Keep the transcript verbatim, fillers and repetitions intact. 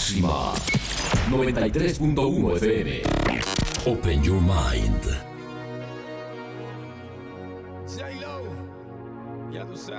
máxima. noventa y tres punto uno F M. Open your mind. J-Lo, ya tú sabes.